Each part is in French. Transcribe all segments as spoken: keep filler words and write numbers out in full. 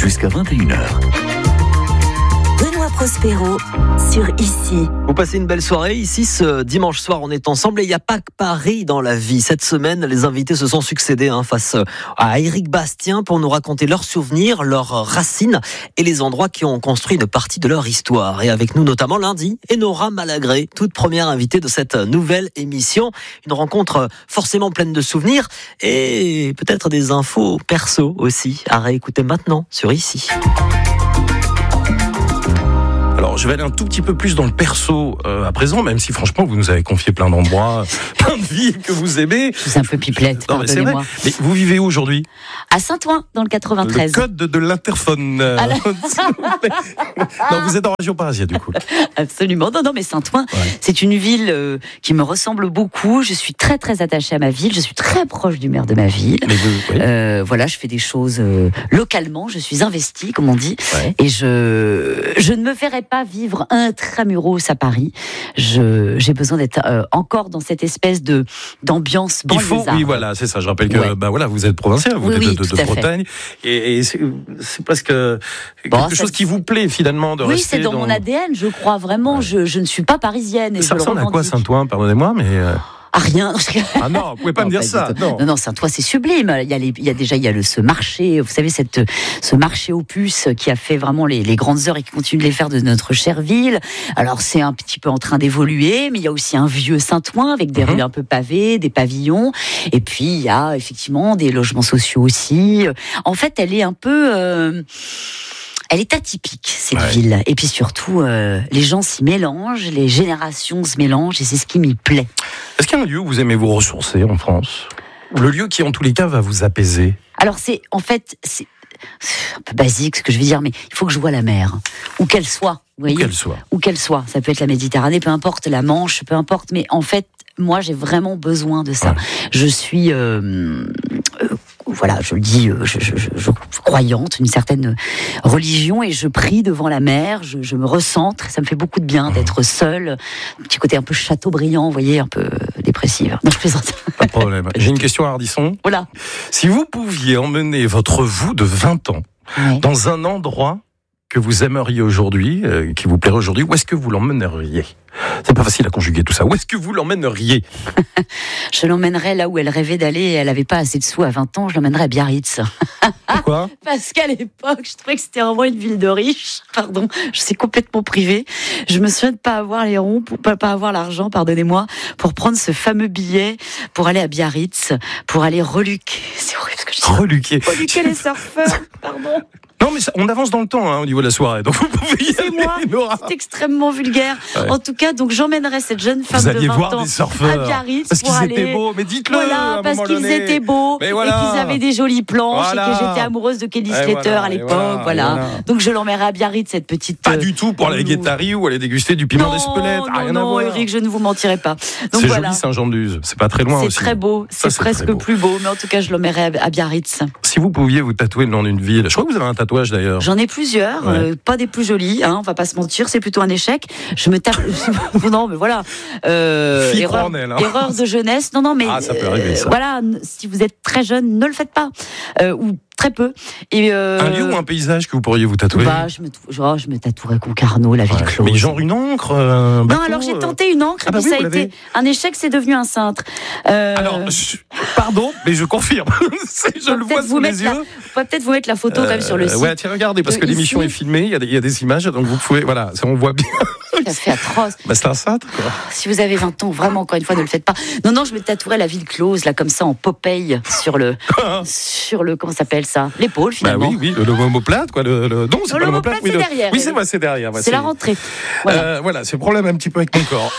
jusqu'à vingt et une heures. Benoît Prospero sur Ici. Vous passez une belle soirée. Ici, ce dimanche soir, on est ensemble et il n'y a pas que Paris dans la vie. Cette semaine, les invités se sont succédés hein, face à Éric Bastien pour nous raconter leurs souvenirs, leurs racines et les endroits qui ont construit une partie de leur histoire. Et avec nous notamment lundi, Enora Malagré, toute première invitée de cette nouvelle émission. Une rencontre forcément pleine de souvenirs et peut-être des infos perso aussi à réécouter maintenant sur Ici. Alors, je vais aller un tout petit peu plus dans le perso euh, à présent, même si franchement, vous nous avez confié plein d'endroits, plein de villes que vous aimez. C'est un peu pipelette, non, mais c'est vrai. pardonnez-moi. Mais vous vivez où aujourd'hui ? À Saint-Ouen, dans le quatre-vingt-treize. Le code de, de l'interphone. Ah, la... non, vous êtes en région parisienne, du coup. Absolument. Non, non, mais Saint-Ouen, ouais. C'est une ville euh, qui me ressemble beaucoup. Je suis très, très attachée à ma ville. Je suis très proche du maire de ma ville. Mais vous, oui. euh, voilà, je fais des choses euh, localement. Je suis investie, comme on dit. Ouais. Et je, je ne me verrai pas vivre intramuros à Paris. Je, j'ai besoin d'être euh, encore dans cette espèce de d'ambiance banlieusarde. Il faut, oui, voilà, c'est ça. Je rappelle que, ouais. bah voilà, vous êtes provincial, vous oui, êtes oui, de, de, de Bretagne, et, et c'est, c'est presque quelque bon, chose ça, qui vous plaît finalement de oui, rester. Oui, c'est dans, dans mon A D N, je crois vraiment. Ouais. Je, je ne suis pas parisienne. Et ça je ressemble le à quoi Saint-Ouen, pardonnez-moi, mais. Euh... Ah, rien. Ah non, vous pouvez pas non, me dire pas ça. Non, non, non Saint-Ouen, c'est sublime. Il y a, les, il y a déjà il y a le, ce marché, vous savez, cette, ce marché aux puces qui a fait vraiment les, les grandes heures et qui continue de les faire de notre chère ville. Alors, c'est un petit peu en train d'évoluer, mais il y a aussi un vieux Saint-Ouen avec des mm-hmm. rues un peu pavées, des pavillons. Et puis, il y a effectivement des logements sociaux aussi. En fait, elle est un peu... Euh, Elle est atypique, cette ouais. ville. Et puis surtout, euh, les gens s'y mélangent, les générations se mélangent, et c'est ce qui m'y plaît. Est-ce qu'il y a un lieu où vous aimez vous ressourcer en France ? Le lieu qui, en tous les cas, va vous apaiser ? Alors, c'est, en fait, c'est, c'est un peu basique ce que je vais dire, mais il faut que je voie la mer, où qu'elle soit. Vous voyez ? Où qu'elle soit. Où qu'elle soit. Ça peut être la Méditerranée, peu importe, la Manche, peu importe. Mais en fait, moi, j'ai vraiment besoin de ça. Ouais. Je suis... Euh, euh, Voilà, je le dis, je, je, je, je croyante, une certaine religion, et je prie devant la mer, je, je me recentre, ça me fait beaucoup de bien d'être seule, un petit côté un peu Chateaubriand, vous voyez, un peu dépressive. Non, je plaisante. Pas de problème. J'ai une question à Ardisson. Voilà. Si vous pouviez emmener votre vous de vingt ans ouais. dans un endroit que vous aimeriez aujourd'hui, euh, qui vous plairait aujourd'hui, où est-ce que vous l'emmèneriez ? C'est pas facile à conjuguer tout ça. Où est-ce que vous l'emmèneriez ? Je l'emmènerais là où elle rêvait d'aller et elle avait pas assez de sous à vingt ans, je l'emmènerais à Biarritz. Pourquoi ? Parce qu'à l'époque, je trouvais que c'était vraiment une ville de riches. Pardon, je suis complètement privée. Je me souviens de pas avoir les ronds, pour pas, pas avoir l'argent, pardonnez-moi, pour prendre ce fameux billet pour aller à Biarritz, pour aller reluquer. C'est horrible ce que je dis. Reluquer. Reluquer les surfeurs, pardon. Non, mais ça, on avance dans le temps hein, au niveau de la soirée, donc vous pouvez y c'est aller, moi, Nora. C'est extrêmement vulgaire. Ouais. En tout cas, donc j'emmènerais cette jeune femme vous alliez de vingt voir ans des surfeurs, à Biarritz parce pour qu'ils aller... étaient beaux, mais dites-le voilà, à un parce moment qu'ils donné. étaient beaux voilà. et qu'ils avaient des jolies planches voilà. et que j'étais amoureuse de Kelly Slater voilà, à l'époque. Voilà, voilà. voilà. Donc je l'emmènerais à Biarritz, cette petite... Pas euh, du tout pour aller à Guétari ou aller déguster du piment non, d'Espelette. Non, rien non, à voir. Eric, je ne vous mentirai pas. Donc c'est voilà. joli Saint-Jean-de-Luz, c'est pas très loin c'est aussi. C'est très beau, c'est, Ça, presque c'est beau. plus beau, mais en tout cas je l'emmènerais à Biarritz. Si vous pouviez vous tatouer le nom d'une ville, je crois que vous avez un tatouage d'ailleurs. J'en ai plusieurs, ouais. euh, pas des plus jolis, hein, on va pas se mentir, c'est plutôt un échec. Je me tape, non mais voilà, euh, erreur, elle, hein. erreur de jeunesse. Non non mais ah, ça peut arriver, ça. Euh, voilà, si vous êtes très jeune, ne le faites pas, euh, ou très peu. Et euh, un lieu ou un paysage que vous pourriez vous tatouer? Bah, je me, genre, je me tatouerais Concarneau, la ville ouais. close. Mais genre une encre un bateau, non, alors j'ai tenté une encre, ah et bah puis oui, ça a été un échec, c'est devenu un cintre. Euh... Alors, je... pardon, mais je confirme. je le vois sous les yeux. La... Vous pouvez peut-être vous mettre la photo euh... quand même sur le site. Ouais, tiens, regardez, parce que ici... l'émission est filmée, il y, a des, il y a des images, donc vous pouvez, voilà, ça on voit bien. Ça fait atroce. Bah, c'est un cintre, quoi. Si vous avez vingt ans, vraiment, encore une fois, ne le faites pas. Non, non, je me tatouerais la ville close, là, comme ça, en Popeye, sur le, sur le, comment ça s'appelle ça? L'épaule, finalement. Bah oui, oui, le l'omoplate, quoi. Le, le... Non, c'est non, pas l'omoplate, c'est oui, derrière. Oui, c'est vrai, c'est derrière. Ouais, c'est, c'est la rentrée. Voilà, euh, voilà c'est le problème un petit peu avec mon corps.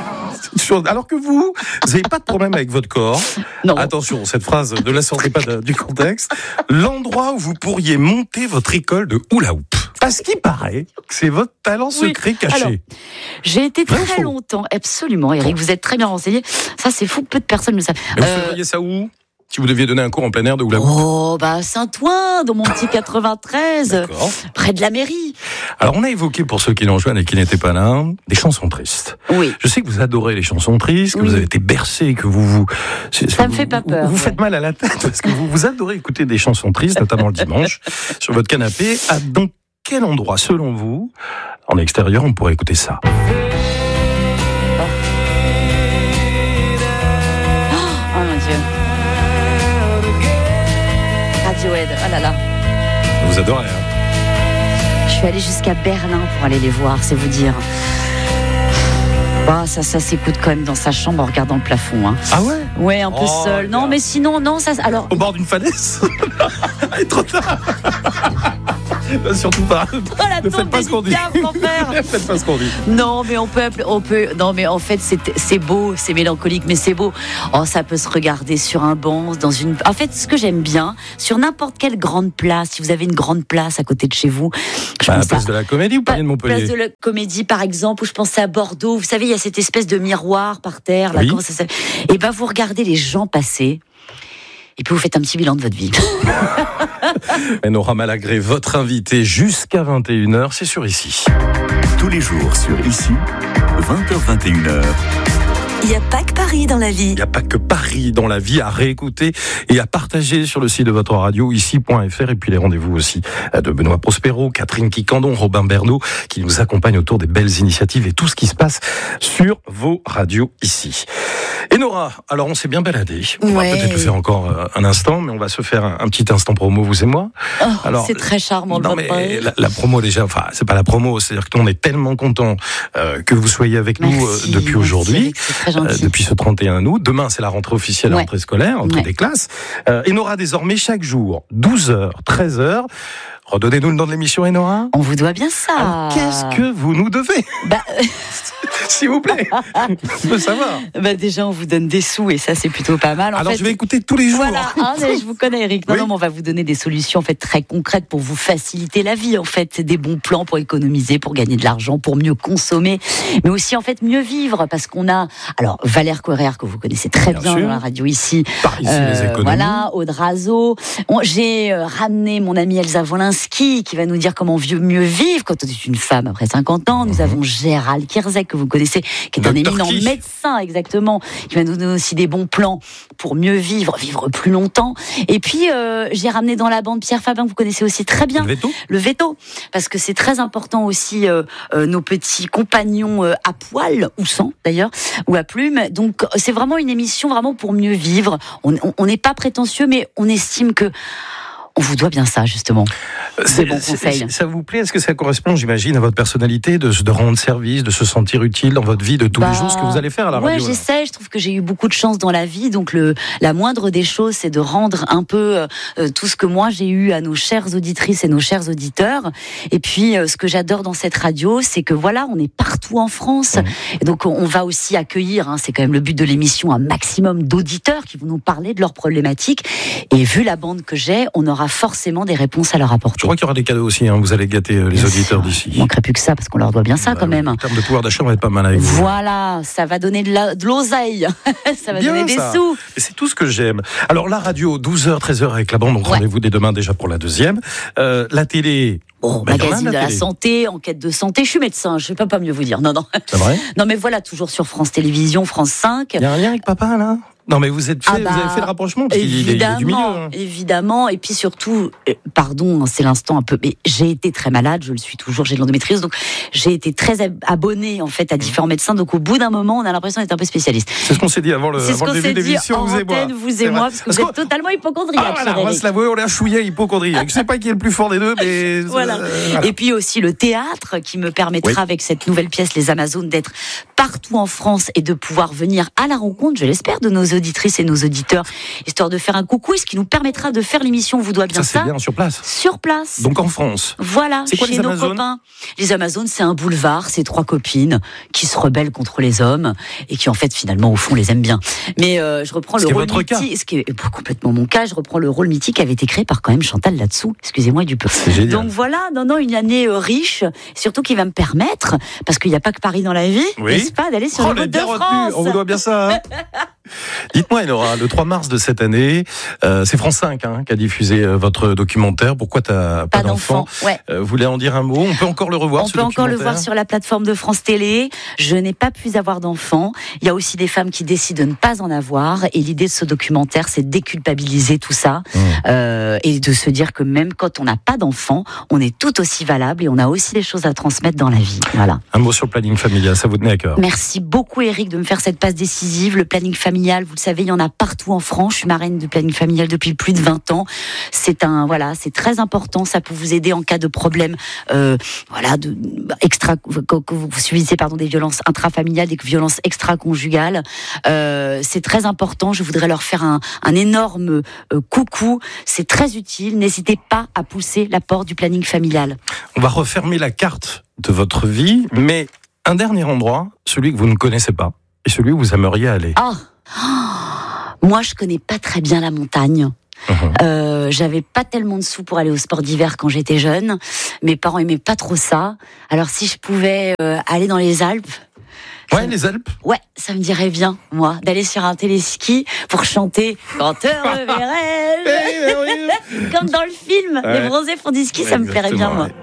Alors que vous, vous n'avez pas de problème avec votre corps. Non. Attention, cette phrase, ne la sortez pas de, du contexte. L'endroit où vous pourriez monter votre école de hula hoop. Parce qu'il paraît que c'est votre talent secret oui. caché. Alors, j'ai été très Vraiment longtemps, absolument, Eric, vous êtes très bien renseigné. Ça, c'est fou, peu de personnes le savent. Mais euh... vous feriez ça où ? Si vous deviez donner un cours en plein air de hula hoop. Oh, bah Saint-Ouen, dans mon petit quatre-vingt-treize, D'accord. près de la mairie. Alors, on a évoqué, pour ceux qui nous rejoignent et qui n'étaient pas là, des chansons tristes. Oui. Je sais que vous adorez les chansons tristes, que Oui. vous avez été bercé, que vous vous... c'est- Ça me vous- fait pas vous- peur, Vous, ouais. faites mal à la tête, parce que vous, vous adorez écouter des chansons tristes, notamment le dimanche, sur votre canapé. À dans quel endroit, selon vous, en extérieur, on pourrait écouter ça? Oh mon Dieu. Radiohead, oh là là. Vous adorez, hein? Je suis allée jusqu'à Berlin pour aller les voir, c'est vous dire. Bah, ça, ça s'écoute quand même dans sa chambre en regardant le plafond. Hein. Ah ouais? Ouais, un peu Oh, seul. Non, regarde. mais sinon, non, ça. Alors, Au bord d'une falaise? Il est trop tard. Surtout pas. oh la Ne faites tombe pas ce qu'on dit. délicate, faut faire. Ne faites pas ce qu'on dit. Non, mais on peut, on peut. Non, mais en fait, c'est, c'est beau, c'est mélancolique, mais c'est beau. Oh, ça peut se regarder sur un banc, dans une. En fait, ce que j'aime bien, sur n'importe quelle grande place, si vous avez une grande place à côté de chez vous, je Bah, à la pense place à- de la Comédie ou Palais de Montpellier? Place de la Comédie, par exemple, où je pensais à Bordeaux. Vous savez, il y a cette espèce de miroir par terre. Là, Oui. comment ça s'appelle ? Et ben, vous regardez les gens passer. Et puis vous faites un petit bilan de votre vie. Et Nora Malagré, votre invité jusqu'à vingt et une heures, c'est sur Ici. Tous les jours sur Ici, vingt heures vingt et une heures. Il n'y a pas que Paris dans la vie. Il n'y a pas que Paris dans la vie à réécouter et à partager sur le site de votre radio, ici point f r, et puis les rendez-vous aussi de Benoît Prospero, Catherine Quicandon, Robin Bernot, qui nous accompagnent autour des belles initiatives et tout ce qui se passe sur vos radios ici. Et Nora, alors on s'est bien baladé. On Ouais. va peut-être le faire encore euh, un instant, mais on va se faire un, un petit instant promo, vous et moi. Oh, Alors, c'est très charmant de Non votre mais part. la, la promo déjà, enfin c'est pas la promo, c'est-à-dire que nous on est tellement contents euh, que vous soyez avec nous euh, Merci, depuis merci, aujourd'hui. Eric, c'est très Euh, gentil. depuis ce trente et un août. Demain, c'est la rentrée officielle, la Ouais. rentrée scolaire, entre Ouais. les classes. Euh, Enora, désormais, chaque jour, douze heures, treize heures. Redonnez-nous le nom de l'émission, Enora. On vous doit bien ça. Alors, qu'est-ce que vous nous devez? Bah, S'il vous plaît. Je veux savoir. bah déjà, on vous donne des sous et ça, c'est plutôt pas mal. En Alors, fait, je vais écouter tous les jours. Voilà, hein, mais je vous connais, Eric. Non, Oui. non, mais on va vous donner des solutions en fait très concrètes pour vous faciliter la vie. En fait, des bons plans pour économiser, pour gagner de l'argent, pour mieux consommer, mais aussi en fait mieux vivre, parce qu'on a alors Valère Coerrer que vous connaissez très Bien bien, sûr. dans la radio ici. Par ici, les économies. Voilà, Aude Razo. On- J'ai euh, ramené mon amie Elsa Wolinski qui va nous dire comment vieux- mieux vivre quand on est une femme après cinquante ans. Nous Mhm. avons Gérald Kierzek que vous connaissez, qui est un Docteur éminent qui médecin exactement, qui va nous donner aussi des bons plans pour mieux vivre, vivre plus longtemps. Et puis euh, j'ai ramené dans la bande Pierre Fabin que vous connaissez aussi très bien. Le veto. Le veto, parce que c'est très important aussi euh, euh, nos petits compagnons euh, à poil ou sans d'ailleurs ou à plumes. Donc c'est vraiment une émission vraiment pour mieux vivre. On on- on n'est pas prétentieux, mais on estime que on vous doit bien ça justement. C'est- bons c'est- conseils. Ça vous plaît? Est-ce que ça correspond, j'imagine, à votre personnalité de, de rendre service, de se sentir utile dans votre vie de tous Bah, les jours, ce que vous allez faire à la ouais, radio? là j'essaie. Je trouve que j'ai eu beaucoup de chance dans la vie. Donc, le, la moindre des choses, c'est de rendre un peu euh, tout ce que moi j'ai eu à nos chères auditrices et nos chers auditeurs. Et puis, euh, ce que j'adore dans cette radio, c'est que voilà, on est partout en France. Mmh. Et donc, on, on va aussi accueillir, hein, c'est quand même le but de l'émission, un maximum d'auditeurs qui vont nous parler de leurs problématiques. Et vu la bande que j'ai, on aura forcément des réponses à leur apporter. Je crois qu'il y aura des cadeaux aussi, hein. Vous allez gâter euh, les Bien auditeurs sûr. d'ici. Il manquerait plus que ça, parce qu'on leur doit bien ça Bah quand oui, même. En termes de pouvoir d'achat, on va être pas mal avec vous. Voilà, ça va donner de, la- de l'oseille. Ça va Bien, donner des ça. sous. Et c'est tout ce que j'aime. Alors la radio, douze heures, treize heures avec la bande, donc Ouais. rendez-vous dès demain déjà pour la deuxième. Euh, la télé, Bon, Ben, il y en a magazine de de la la télé. santé, enquête de santé. Je suis médecin, je ne peux pas mieux vous dire. Non, non. c'est vrai? Non, mais voilà, toujours sur France Télévisions, France cinq. Il y a un lien avec papa là? Non mais vous êtes fait, Ah bah, vous avez fait le rapprochement parce qu'il est, il est Évidemment, du milieu. hein. évidemment. Et puis surtout, euh, pardon, c'est l'instant un peu, mais j'ai été très malade, je le suis toujours, j'ai de l'endométriose, donc j'ai été très ab- abonnée en fait à différents médecins. Donc au bout d'un moment, on a l'impression d'être un peu spécialiste. C'est ce qu'on s'est dit avant le, C'est ce avant qu'on le s'est début de dit l'émission, en vous et moi. antenne, vous C'est et vrai. moi, parce que Parce vous qu'on- êtes totalement hypochondriaque. Ah, voilà, cher on va Eric. se l'avouer, on est un chouïa hypochondriaque. Je sais pas qui est le plus fort des deux, mais Voilà. euh, voilà. Et puis aussi le théâtre qui me permettra Oui. avec cette nouvelle pièce Les Amazones d'être partout en France et de pouvoir venir à la rencontre, je l'espère, de nos auditrices et nos auditeurs, histoire de faire un coucou et ce qui nous permettra de faire l'émission On vous doit bien Ça c'est ça bien sur place. sur place. Donc en France. Voilà, C'est quoi chez les nos Amazones copains. Les Amazones, c'est un boulevard, c'est trois copines qui se rebellent contre les hommes et qui en fait finalement au fond les aiment bien. Mais euh, je reprends Ce le qui est rôle votre cas. mythique, ce qui est complètement mon cas, je reprends le rôle mythique qui avait été créé par quand même Chantal là-dessous. Excusez-moi du peu. C'est génial. Donc voilà, non non, une année euh, riche, surtout qui va me permettre, parce qu'il n'y a pas que Paris dans la vie, Oui. n'est-ce pas, d'aller sur Oh, les on est routes de bien retenu. France. On vous doit bien ça. hein. Dites-moi, Enora, le trois mars de cette année, euh, c'est France cinq hein, qui a diffusé euh, votre documentaire. Pourquoi t'as pas, pas d'enfant, ouais. euh, Vous voulez en dire un mot? On peut encore le revoir. On peut encore le voir sur la plateforme de France Télé. Je n'ai pas pu avoir d'enfant. Il y a aussi des femmes qui décident de ne pas en avoir. Et l'idée de ce documentaire, c'est de déculpabiliser tout ça mmh. euh, et de se dire que même quand on n'a pas d'enfant, on est tout aussi valable et on a aussi des choses à transmettre dans la vie. Voilà. Un mot sur le planning familial, ça vous tenait à cœur. Merci beaucoup, Eric, de me faire cette passe décisive. Le planning familial, vous le savez, il y en a partout en France. Je suis marraine du planning familial depuis plus de vingt ans. C'est un, voilà, c'est très important. Ça peut vous aider en cas de problème, euh, voilà, de extra, que vous subissez, pardon, des violences intrafamiliales, des violences extra-conjugales. Euh, c'est très important. Je voudrais leur faire un, un énorme euh, coucou. C'est très utile. N'hésitez pas à pousser la porte du planning familial. On va refermer la carte de votre vie, mais un dernier endroit, celui que vous ne connaissez pas, et celui où vous aimeriez aller. Ah. Oh, moi, je connais pas très bien la montagne. Mmh. Euh, j'avais pas tellement de sous pour aller au sport d'hiver quand j'étais jeune. Mes parents aimaient pas trop ça. Alors, si je pouvais euh, aller dans les Alpes. Ouais, les Alpes. Ouais, ça me dirait bien, moi, d'aller sur un téléski pour chanter Quand te reverrai-je. Comme dans le film, ouais. Les bronzés font du ski, ouais, ça me plairait bien, moi.